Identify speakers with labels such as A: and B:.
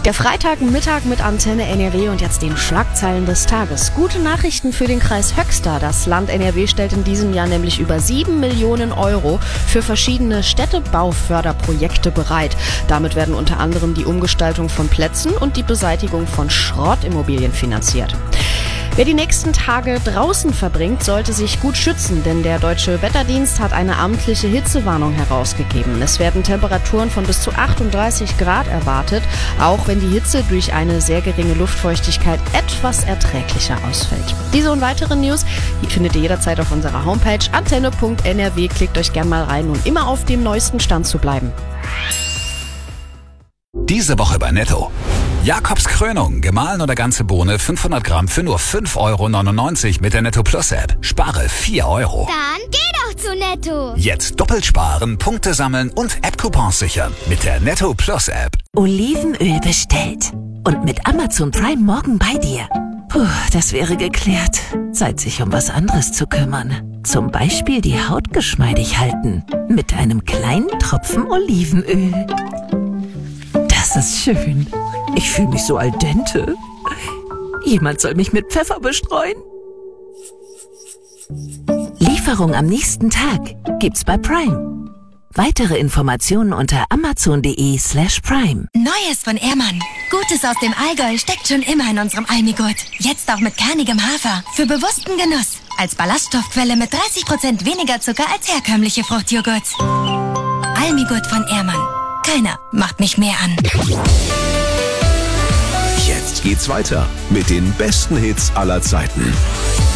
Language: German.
A: Der Freitagmittag mit Antenne NRW und jetzt den Schlagzeilen des Tages. Gute Nachrichten für den Kreis Höxter. Das Land NRW stellt in diesem Jahr nämlich über 7 Millionen Euro für verschiedene Städtebauförderprojekte bereit. Damit werden unter anderem die Umgestaltung von Plätzen und die Beseitigung von Schrottimmobilien finanziert. Wer die nächsten Tage draußen verbringt, sollte sich gut schützen, denn der Deutsche Wetterdienst hat eine amtliche Hitzewarnung herausgegeben. Es werden Temperaturen von bis zu 38 Grad erwartet, auch wenn die Hitze durch eine sehr geringe Luftfeuchtigkeit etwas erträglicher ausfällt. Diese und weitere News findet ihr jederzeit auf unserer Homepage antenne.nrw. Klickt euch gern mal rein, um immer auf dem neuesten Stand zu bleiben.
B: Diese Woche bei Netto. Jakobs Krönung, gemahlen oder ganze Bohne, 500 Gramm für nur 5,99 € mit der Netto Plus App. Spare 4 €.
C: Dann geh doch zu Netto.
B: Jetzt doppelt sparen, Punkte sammeln und App-Coupons sichern mit der Netto Plus App.
D: Olivenöl bestellt. Und mit Amazon Prime morgen bei dir. Puh, das wäre geklärt. Zeit, sich um was anderes zu kümmern. Zum Beispiel die Haut geschmeidig halten. Mit einem kleinen Tropfen Olivenöl. Das ist schön. Ich fühle mich so al dente. Jemand soll mich mit Pfeffer bestreuen. Lieferung am nächsten Tag gibt's bei Prime. Weitere Informationen unter amazon.de/prime.
E: Neues von Ehrmann. Gutes aus dem Allgäu steckt schon immer in unserem Almigurt. Jetzt auch mit kernigem Hafer. Für bewussten Genuss. Als Ballaststoffquelle mit 30% weniger Zucker als herkömmliche Fruchtjoghurts. Almigurt von Ehrmann. Keiner macht mich mehr an.
F: Jetzt geht's weiter mit den besten Hits aller Zeiten.